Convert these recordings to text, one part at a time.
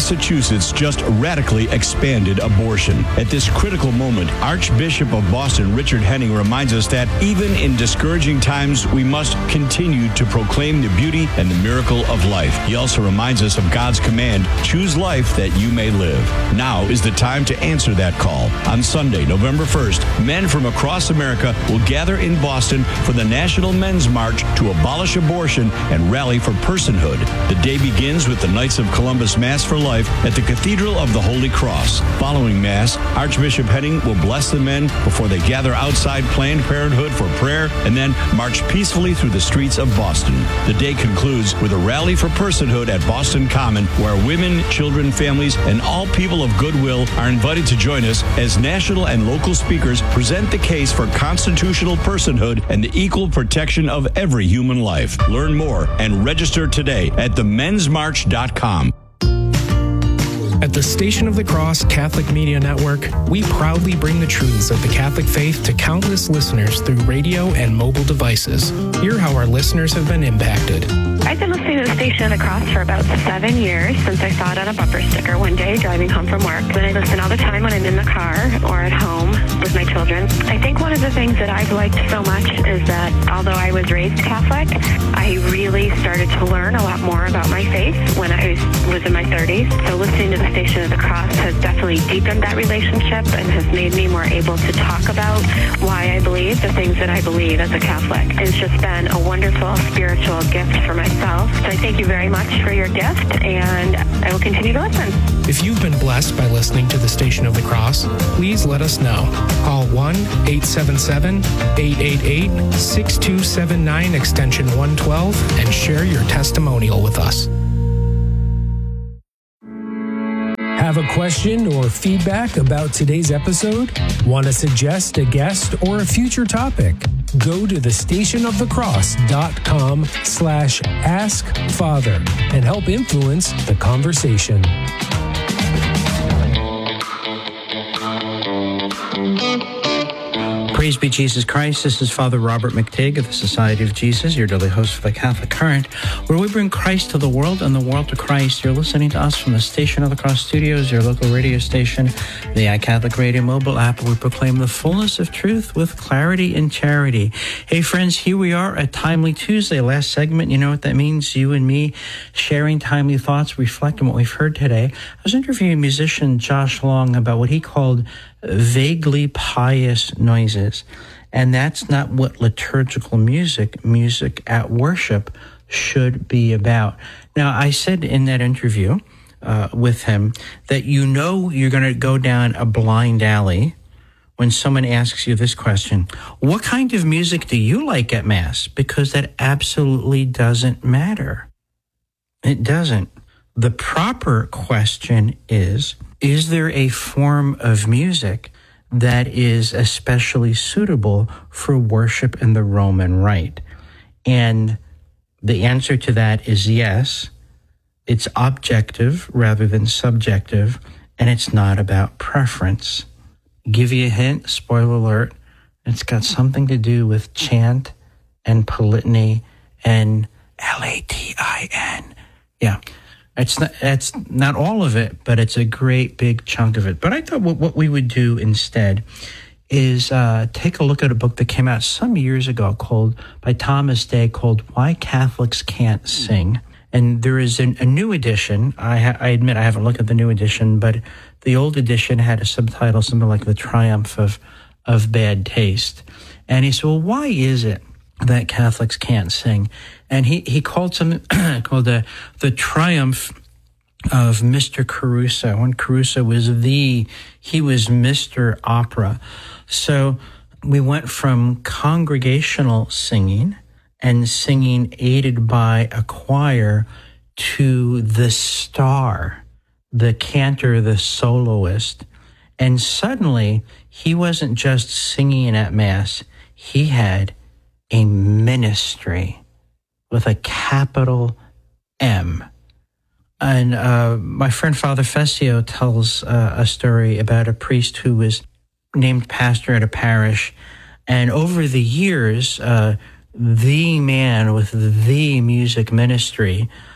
Massachusetts just radically expanded abortion. At this critical moment, Archbishop of Boston, Richard Henning, reminds us that even in discouraging times, we must continue to proclaim the beauty and the miracle of life. He also reminds us of God's command, choose life that you may live. Now is the time to answer that call. On Sunday, November 1st, men from across America will gather in Boston for the National Men's March to abolish abortion and rally for personhood. The day begins with the Knights of Columbus Mass for Life at the Cathedral of the Holy Cross. Following Mass, Archbishop Henning will bless the men before they gather outside Planned Parenthood for prayer and then march peacefully through the streets of Boston. The day concludes with a rally for personhood at Boston Common, where women, children, families, and all people of goodwill are invited to join us as national and local speakers present the case for constitutional personhood and the equal protection of every human life. Learn more and register today at themensmarch.com. At the Station of the Cross Catholic Media Network, we proudly bring the truths of the Catholic faith to countless listeners through radio and mobile devices. Hear how our listeners have been impacted. I've been listening to the Station of the Cross for about 7 years, since I saw it on a bumper sticker one day driving home from work. Then I listen all the time when I'm in the car or at home with my children. I think one of the things that I've liked so much is that although I was raised Catholic, I really started to learn a lot more about my faith when I was in my 30s. So listening to the Station of the Cross has definitely deepened that relationship and has made me more able to talk about why I believe the things that I believe as a Catholic. It's just been a wonderful spiritual gift for myself. So I thank you very much for your gift, and I will continue to listen. If you've been blessed by listening to the Station of the Cross, please let us know. Call 1-877-888-6279 extension 112 and share your testimonial with us. Have a question or feedback about today's episode? Want to suggest a guest or a future topic? Go to thestationofthecross.com/askfather and help influence the conversation. Praise be Jesus Christ. This is Father Robert McTigg of the Society of Jesus, your daily host for the Catholic Current, where we bring Christ to the world and the world to Christ. You're listening to us from the Station of the Cross Studios, your local radio station, the iCatholic Radio mobile app, where we proclaim the fullness of truth with clarity and charity. Hey friends, here we are at Timely Tuesday. Last segment, you know what that means? You and me sharing timely thoughts, reflecting what we've heard today. I was interviewing musician Josh Long about what he called vaguely pious noises. And that's not what liturgical music at worship, should be about. Now, I said in that interview with him that you know you're going to go down a blind alley when someone asks you this question: what kind of music do you like at Mass? Because that absolutely doesn't matter. It doesn't. The proper question is there a form of music that is especially suitable for worship in the Roman Rite? And the answer to that is yes. It's objective rather than subjective, and it's not about preference. Give you a hint, spoiler alert, it's got something to do with chant and polytony and Latin. Yeah. That's not all of it, but it's a great big chunk of it. But I thought what we would do instead is take a look at a book that came out some years ago by Thomas Day called Why Catholics Can't Sing. And there is a new edition. I admit I haven't looked at the new edition, but the old edition had a subtitle, something like The Triumph of Bad Taste. And he said, well, why is it that Catholics can't sing? And he called something called the Triumph of Mr. Caruso. When Caruso was he was Mr. Opera. So we went from congregational singing and singing aided by a choir to the star, the cantor, the soloist. And suddenly he wasn't just singing at Mass. He had a ministry with a capital M. And my friend Father Fessio tells a story about a priest who was named pastor at a parish. And over the years, the man with the music ministry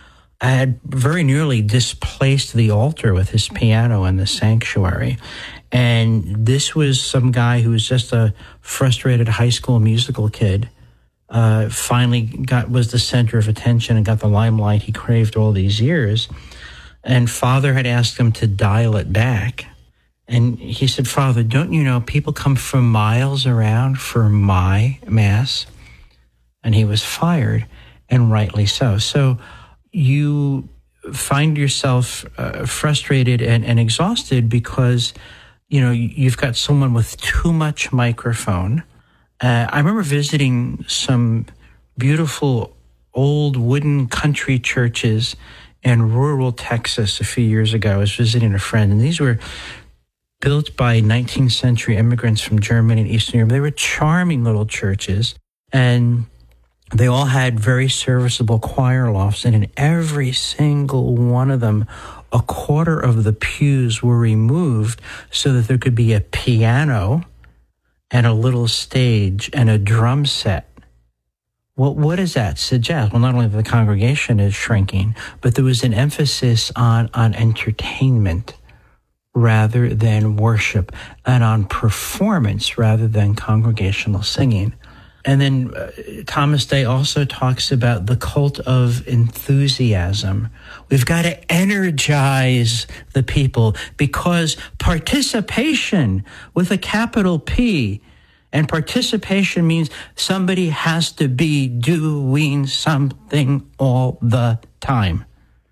had very nearly displaced the altar with his piano in the sanctuary. And this was some guy who was just a frustrated high school musical kid, finally was the center of attention and got the limelight he craved all these years. And Father had asked him to dial it back. And he said, Father, don't you know people come from miles around for my Mass? And he was fired, and rightly so. So you find yourself frustrated and exhausted because, you've got someone with too much microphone. I remember visiting some beautiful old wooden country churches in rural Texas a few years ago. I was visiting a friend, and these were built by 19th century immigrants from Germany and Eastern Europe. They were charming little churches, and they all had very serviceable choir lofts, and in every single one of them, a quarter of the pews were removed so that there could be a piano and a little stage and a drum set. Well, what does that suggest? Well, not only that the congregation is shrinking, but there was an emphasis on entertainment rather than worship, and on performance rather than congregational singing. And then Thomas Day also talks about the cult of enthusiasm. We've got to energize the people because participation with a capital P, and participation means somebody has to be doing something all the time.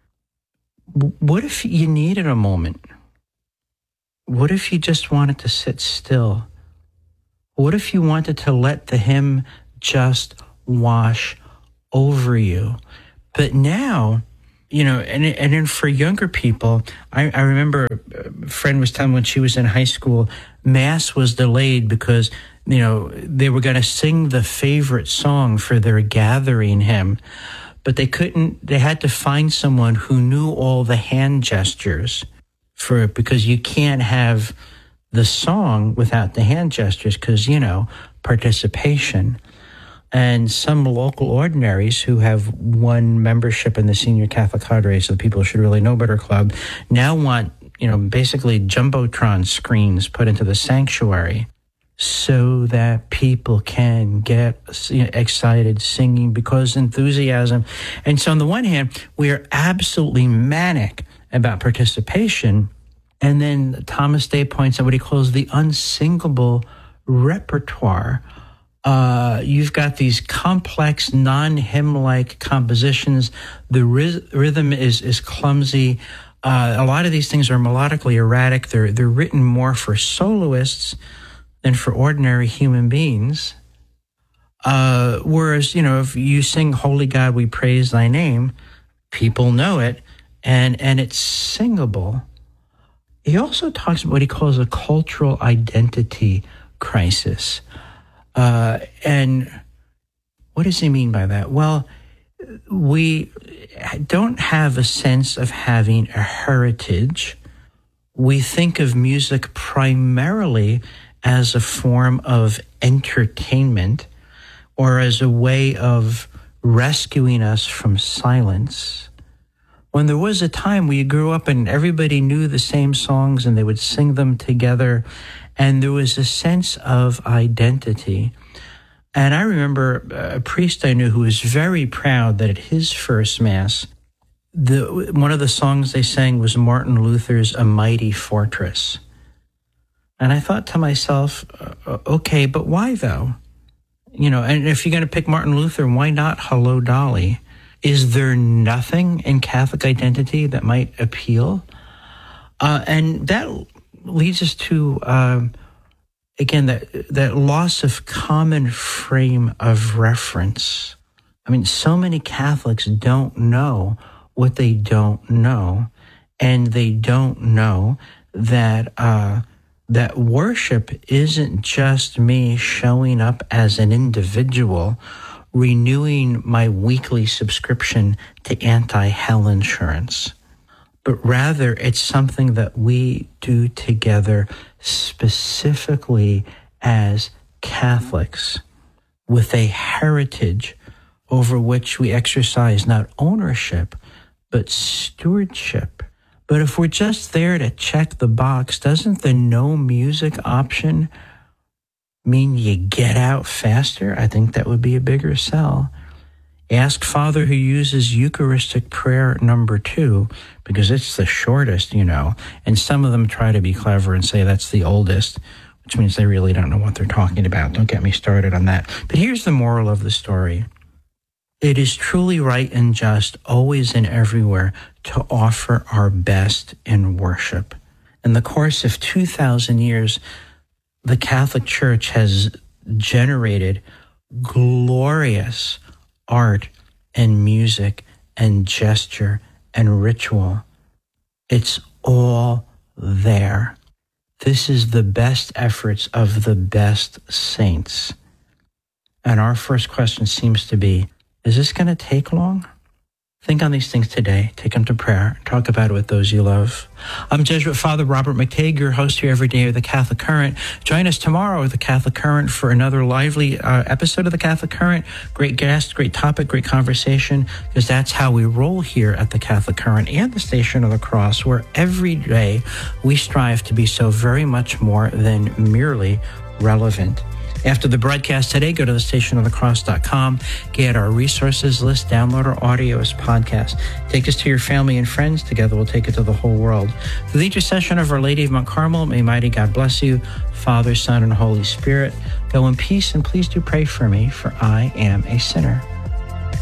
What if you needed a moment? What if you just wanted to sit still? What if you wanted to let the hymn just wash over you? But now, and then for younger people, I remember a friend was telling me when she was in high school, Mass was delayed because, they were going to sing the favorite song for their gathering hymn, but they had to find someone who knew all the hand gestures for it, because you can't have the song without the hand gestures because, participation. And some local ordinaries who have won membership in the Senior Catholic Cadre, so the People Should Really Know Better Club, now want, basically Jumbotron screens put into the sanctuary so that people can get excited singing because enthusiasm. And so on the one hand, we are absolutely manic about participation. And then Thomas Day points out what he calls the unsingable repertoire. You've got these complex, non-hymn-like compositions. The rhythm is clumsy. A lot of these things are melodically erratic. They're written more for soloists than for ordinary human beings. Whereas, if you sing Holy God, We Praise Thy Name, people know it, and it's singable. He also talks about what he calls a cultural identity crisis. And what does he mean by that? Well, we don't have a sense of having a heritage. We think of music primarily as a form of entertainment or as a way of rescuing us from silence. When there was a time where you grew up and everybody knew the same songs and they would sing them together, and there was a sense of identity. And I remember a priest I knew who was very proud that at his first Mass, one of the songs they sang was Martin Luther's A Mighty Fortress. And I thought to myself, okay, but why though? And if you're going to pick Martin Luther, why not Hello, Dolly? Is there nothing in Catholic identity that might appeal? And that leads us to, again, that loss of common frame of reference. I mean, so many Catholics don't know what they don't know, and they don't know that that worship isn't just me showing up as an individual, renewing my weekly subscription to anti-hell insurance, but rather it's something that we do together specifically as Catholics with a heritage over which we exercise not ownership, but stewardship. But if we're just there to check the box, doesn't the no music option mean you get out faster? I think that would be a bigger sell. Ask Father who uses Eucharistic prayer number 2, because it's the shortest, and some of them try to be clever and say that's the oldest, which means they really don't know what they're talking about. Don't get me started on that. But here's the moral of the story. It is truly right and just, always and everywhere, to offer our best in worship. In the course of 2,000 years, the Catholic Church has generated glorious art and music and gesture and ritual. It's all there. This is the best efforts of the best saints. And our first question seems to be, is this going to take long? Think on these things today. Take them to prayer. Talk about it with those you love. I'm Jesuit Father Robert McTague, your host here every day of the Catholic Current. Join us tomorrow at the Catholic Current for another lively episode of the Catholic Current. Great guest, great topic, great conversation, because that's how we roll here at the Catholic Current and the Station of the Cross, where every day we strive to be so very much more than merely relevant. After the broadcast today, go to thestationofthecross.com, get our resources list, download our audio as podcast. Take us to your family and friends. Together we'll take it to the whole world. Through the intercession of Our Lady of Mount Carmel, may mighty God bless you, Father, Son, and Holy Spirit. Go in peace, and please do pray for me, for I am a sinner.